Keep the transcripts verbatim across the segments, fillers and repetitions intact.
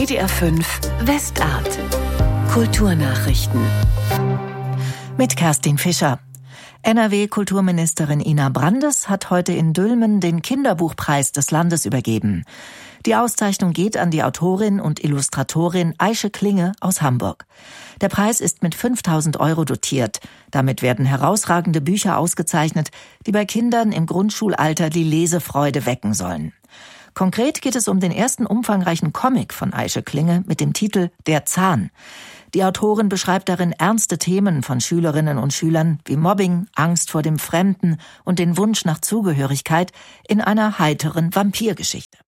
W D R fünf Westart. Kulturnachrichten. Mit Kerstin Fischer. N R W-Kulturministerin Ina Brandes hat heute in Dülmen den Kinderbuchpreis des Landes übergeben. Die Auszeichnung geht an die Autorin und Illustratorin Aische Klinge aus Hamburg. Der Preis ist mit fünftausend Euro dotiert. Damit werden herausragende Bücher ausgezeichnet, die bei Kindern im Grundschulalter die Lesefreude wecken sollen. Konkret geht es um den ersten umfangreichen Comic von Aische Klinge mit dem Titel Der Zahn. Die Autorin beschreibt darin ernste Themen von Schülerinnen und Schülern wie Mobbing, Angst vor dem Fremden und den Wunsch nach Zugehörigkeit in einer heiteren Vampirgeschichte.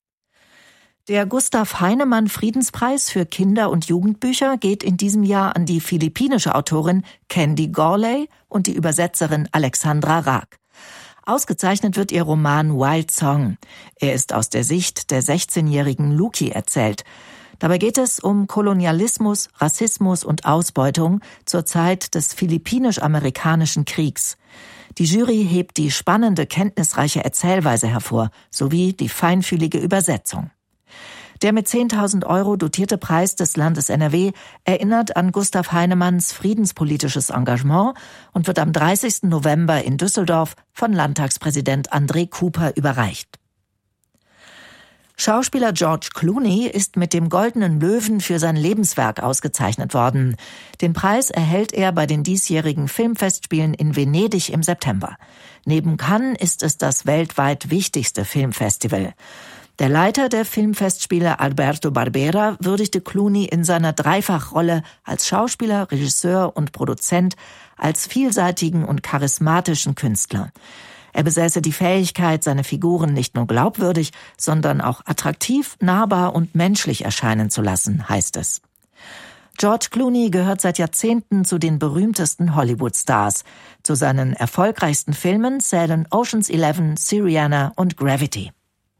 Der Gustav Heinemann Friedenspreis für Kinder- und Jugendbücher geht in diesem Jahr an die philippinische Autorin Candy Gorley und die Übersetzerin Alexandra Raag. Ausgezeichnet wird ihr Roman Wild Song. Er ist aus der Sicht der sechzehnjährigen Luki erzählt. Dabei geht es um Kolonialismus, Rassismus und Ausbeutung zur Zeit des philippinisch-amerikanischen Kriegs. Die Jury hebt die spannende, kenntnisreiche Erzählweise hervor, sowie die feinfühlige Übersetzung. Der mit zehntausend Euro dotierte Preis des Landes N R W erinnert an Gustav Heinemanns friedenspolitisches Engagement und wird am dreißigsten November in Düsseldorf von Landtagspräsident André Cooper überreicht. Schauspieler George Clooney ist mit dem Goldenen Löwen für sein Lebenswerk ausgezeichnet worden. Den Preis erhält er bei den diesjährigen Filmfestspielen in Venedig im September. Neben Cannes ist es das weltweit wichtigste Filmfestival. Der Leiter der Filmfestspiele Alberto Barbera würdigte Clooney in seiner Dreifachrolle als Schauspieler, Regisseur und Produzent als vielseitigen und charismatischen Künstler. Er besäße die Fähigkeit, seine Figuren nicht nur glaubwürdig, sondern auch attraktiv, nahbar und menschlich erscheinen zu lassen, heißt es. George Clooney gehört seit Jahrzehnten zu den berühmtesten Hollywood-Stars. Zu seinen erfolgreichsten Filmen zählen Ocean's Eleven, Syriana und Gravity.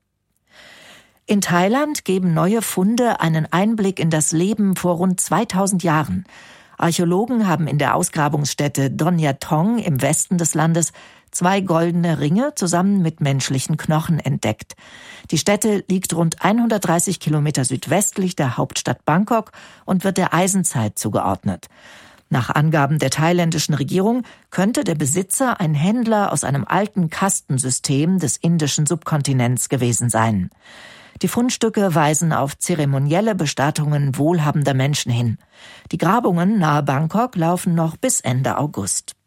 In Thailand geben neue Funde einen Einblick in das Leben vor rund zweitausend Jahren. Archäologen haben in der Ausgrabungsstätte Don Yathong im Westen des Landes zwei goldene Ringe zusammen mit menschlichen Knochen entdeckt. Die Stätte liegt rund hundertdreißig Kilometer südwestlich der Hauptstadt Bangkok und wird der Eisenzeit zugeordnet. Nach Angaben der thailändischen Regierung könnte der Besitzer ein Händler aus einem alten Kastensystem des indischen Subkontinents gewesen sein. Die Fundstücke weisen auf zeremonielle Bestattungen wohlhabender Menschen hin. Die Grabungen nahe Bangkok laufen noch bis Ende August.